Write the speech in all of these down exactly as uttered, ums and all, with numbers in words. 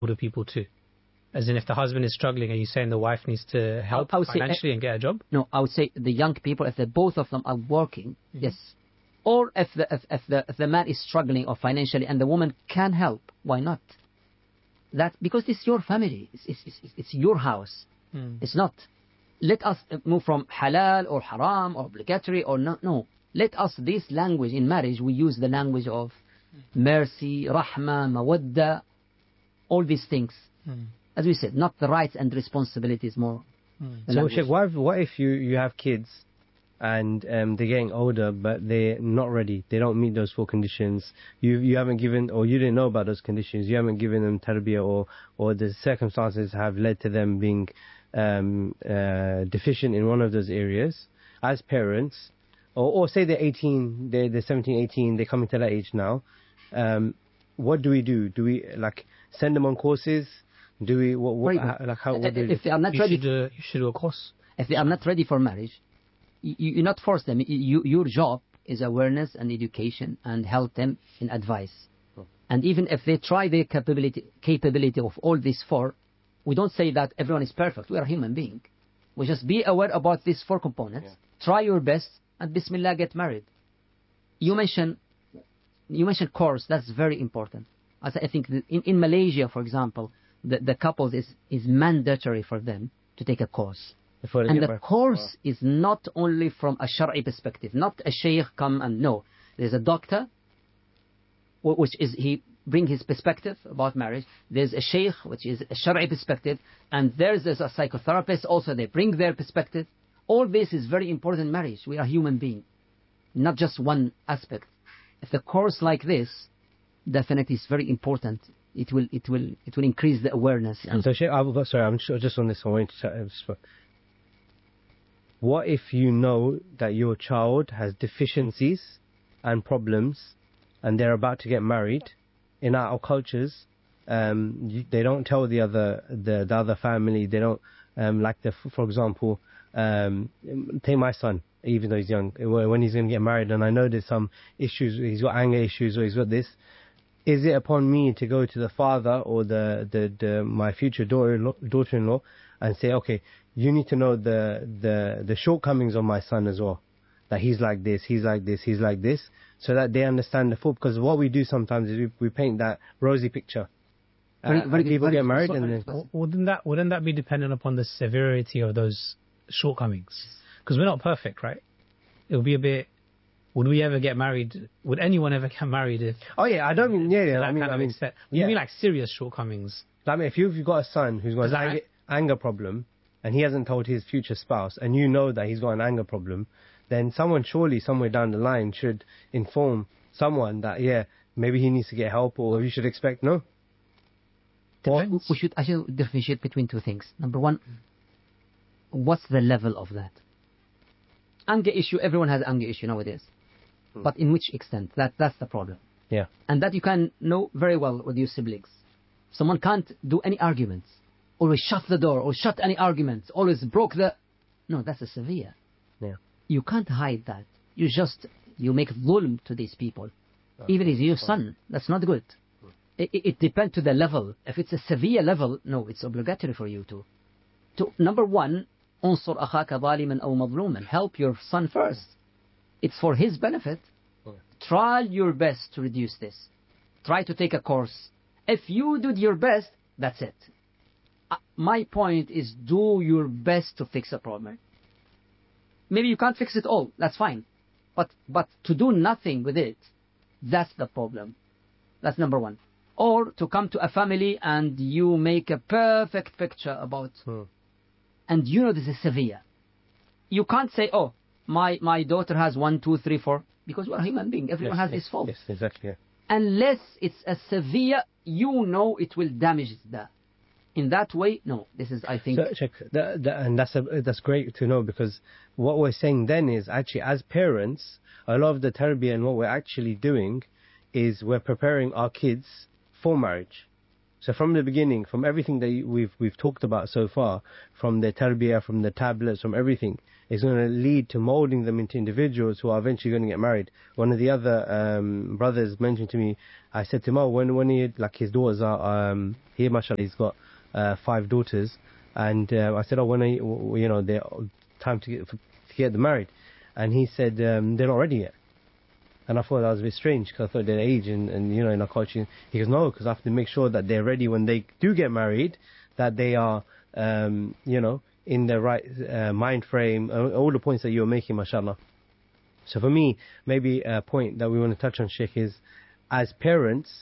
older people too? As in, if the husband is struggling, are you saying the wife needs to help I would financially say, and get a job? No, I would say the young people, if the both of them are working, mm-hmm. yes. Or if the, if, if, the, if the man is struggling or financially and the woman can help, why not? That, because it's your family. It's, it's, it's, it's your house. Mm. It's not. Let us move from halal or haram or obligatory or not. No. Let us, this language in marriage, we use the language of mercy, rahmah, mawadda, all these things. Mm. As we said, not the rights and responsibilities more. Mm. So, Sheikh, what if, what if you, you have kids and um, they're getting older, but they're not ready? They don't meet those four conditions. You you haven't given, or you didn't know about those conditions. You haven't given them tarbiyah, or or the circumstances have led to them being um, uh, deficient in one of those areas. As parents, or, or say they're eighteen, they're, they're seventeen, eighteen, they're coming to that age now. Um, what do we do? Do we like send them on courses? Do we what, what how, like how? What do if they are not you ready, should, uh, you should do a course. If they are not ready for marriage, you, you not force them. You, your job is awareness and education, and help them in advice. Oh. And even if they try their capability capability of all these four, we don't say that everyone is perfect. We are human beings. We just be aware about these four components. Yeah. Try your best, and Bismillah, get married. You mentioned you mentioned course. That's very important. As I think in, in Malaysia, for example, the, the couples is, is mandatory for them to take a course. And the course is not only from a Shari'i perspective, not a sheikh come and no. There's a doctor, which is he bring his perspective about marriage. There's a sheikh, which is a Shari'i perspective, and there's, there's a psychotherapist also. They bring their perspective. All this is very important in marriage. We are human beings, not just one aspect. If the course like this, definitely is very important. It will, it will, it will increase the awareness. And so, Sheikh, I'm sorry, I'm just on this. I want to. What if you know that your child has deficiencies and problems, and they're about to get married? In our cultures, um, you, they don't tell the other the, the other family. They don't um, like the, for example, um, take my son. Even though he's young, when he's going to get married, and I know there's some issues. He's got anger issues, or he's got this. Is it upon me to go to the father or the, the, the my future daughter daughter-in-law and say, okay, you need to know the, the the shortcomings of my son as well, that he's like this, he's like this, he's like this, so that they understand the full. Because what we do sometimes is we, we paint that rosy picture. Very, uh, very, people very, get married, so, and then, wouldn't that wouldn't that be dependent upon the severity of those shortcomings? Because we're not perfect, right? It would be a bit. Would we ever get married? Would anyone ever get married if? Oh yeah, I don't mean yeah. yeah I mean, I mean, extent. You yeah. mean like serious shortcomings? I mean, if you've got a son who's got an anger, anger problem, and he hasn't told his future spouse, and you know that he's got an anger problem, then someone surely somewhere down the line should inform someone that yeah, maybe he needs to get help, or you should expect no. Depends. We should actually differentiate between two things. Number one, what's the level of that? Anger issue, everyone has anger issue nowadays. Hmm. But in which extent? That That's the problem. Yeah. And that you can know very well with your siblings. Someone can't do any arguments. Always shut the door, or shut any arguments. Always broke the... No, that's a severe. Yeah. You can't hide that. You just, you make dhulm to these people. Okay. Even if your son, that's not good. Hmm. It, it, it depends to the level. If it's a severe level, no, it's obligatory for you to. To number one, أنصر أخاك ظالما أو مظلوما. Help your son first. It's for his benefit. Okay. Try your best to reduce this. Try to take a course. If you did your best, that's it. Uh, my point is, do your best to fix a problem. Maybe you can't fix it all. That's fine. But but to do nothing with it, that's the problem. That's number one. Or to come to a family and you make a perfect picture about... Hmm. And you know this is severe. You can't say, oh, my, my daughter has one, two, three, four. Because we're a human being. Everyone yes, has yes, his faults. Yes, exactly. Yeah. Unless it's a severe, you know it will damage that. In that way, no. This is, I think... So, check, that, that, and that's, a, that's great to know, because what we're saying then is actually, as parents, a lot of the tarbiyah and what we're actually doing is we're preparing our kids for marriage. So from the beginning, from everything that we've we've talked about so far, from the tarbiyah, from the tablets, from everything, it's going to lead to molding them into individuals who are eventually going to get married. One of the other um, brothers mentioned to me, I said to him, oh, when, when he, like his daughters are, um, here, mashallah, he's got uh, five daughters, and uh, I said, oh, when are you, you know, they're time to get, to get them married? And he said, um, they're not ready yet. And I thought that was a bit strange, because I thought their age and, and, you know, in our culture. He goes, no, because I have to make sure that they're ready when they do get married, that they are, um, you know, in the right uh, mind frame, uh, all the points that you were making, mashallah. So for me, maybe a point that we want to touch on, Sheikh, is as parents,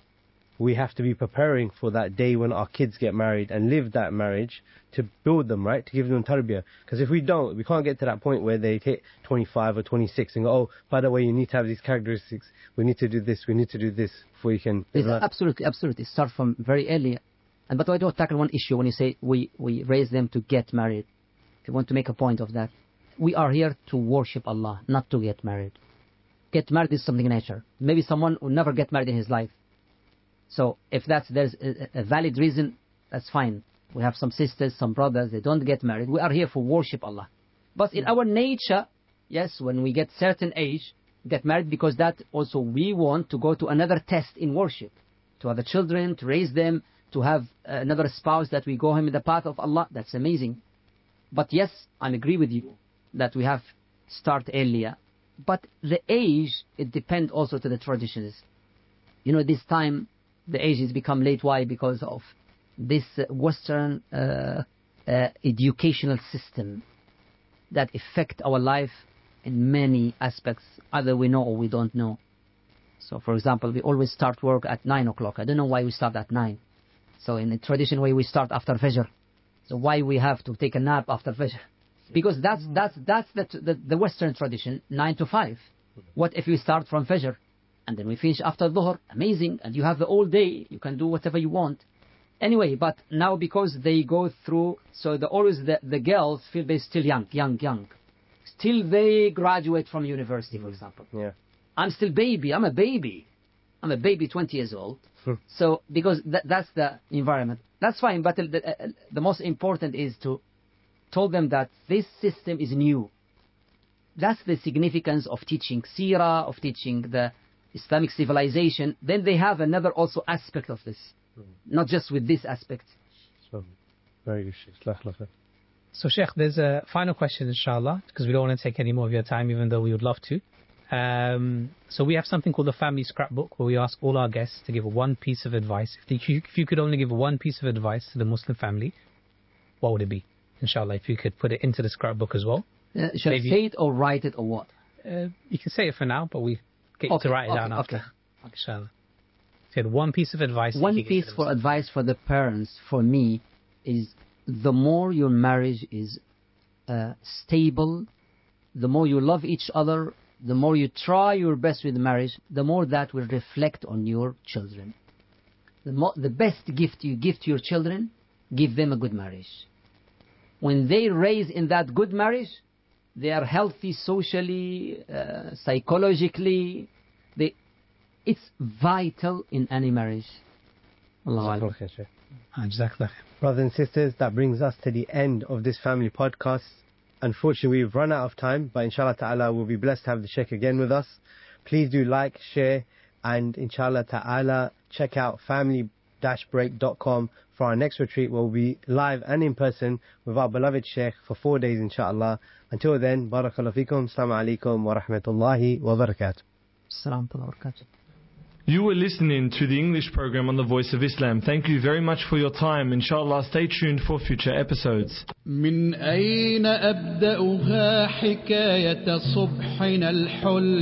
we have to be preparing for that day when our kids get married and live that marriage to build them, right? To give them tarbiyah. Because if we don't, we can't get to that point where they hit twenty-five or twenty-six and go, oh, by the way, you need to have these characteristics. We need to do this. We need to do this before you can. It's absolutely, absolutely. Start from very early. And but I don't tackle one issue when you say we, we raise them to get married. I want to make a point of that. We are here to worship Allah, not to get married. Get married is something nature. Maybe someone will never get married in his life. So if that's there's a, a valid reason, that's fine. We have some sisters, some brothers, they don't get married. We are here for worship Allah. But in our nature, yes, when we get certain age, get married, because that also we want to go to another test in worship. To have the children, to raise them, to have another spouse that we go him in the path of Allah. That's amazing. But yes, I agree with you that we have start earlier. But the age, it depends also to the traditions. You know, this time, the age has become late. Why? Because of this Western uh, uh, educational system that affect our life in many aspects, either we know or we don't know. So, for example, we always start work at nine o'clock. I don't know why we start at nine. So, in the traditional way, we start after Fajr. So, why we have to take a nap after Fajr? Because that's that's that's the the, the Western tradition, nine to five. What if we start from Fajr? And then we finish after Dhuhr, amazing, and you have the whole day, you can do whatever you want. Anyway, but now because they go through, so the, always the, the girls feel they're still young, young, young. Still they graduate from university, for example. Yeah. I'm still baby, I'm a baby. I'm a baby, twenty years old. So, because that, that's the environment. That's fine, but the, the, the most important is to tell them that this system is new. That's the significance of teaching seerah, of teaching the Islamic civilization. Then they have another also aspect of this, mm. not just with this aspect. So, very good, Sheikh. So, Sheikh, there's a final question, inshallah, because we don't want to take any more of your time, even though we would love to. Um, so we have something called the Family Scrapbook, where we ask all our guests to give one piece of advice. If you, if you could only give one piece of advice to the Muslim family, what would it be? Inshallah, if you could put it into the scrapbook as well. Uh, shall I say it or write it or what? Uh, you can say it for now, but we get okay, you to write it okay, down after. Okay. Inshallah. So you had one piece of advice. One piece for advice for the parents, for me, is the more your marriage is uh, stable, the more you love each other, the more you try your best with marriage, the more that will reflect on your children. The, mo- the best gift you give to your children, give them a good marriage. When they raise in that good marriage, they are healthy socially, uh, psychologically. They, it's vital in any marriage. Allah Allah. Brothers and sisters, that brings us to the end of this family podcast. Unfortunately, we've run out of time, but inshallah ta'ala, we'll be blessed to have the Sheikh again with us. Please do like, share, and inshallah ta'ala, check out family dash break dot com for our next retreat, where we'll be live and in person with our beloved Sheikh for four days, inshallah. Until then, barakallahu feekum, assalamu alaikum wa rahmatullahi wa barakatuh. Assalamu alaikum wa barakatuh. You were listening to the English program on the Voice of Islam. Thank you very much for your time. Inshallah, stay tuned for future episodes. من أين أبدأها حكاية صبحنا الحل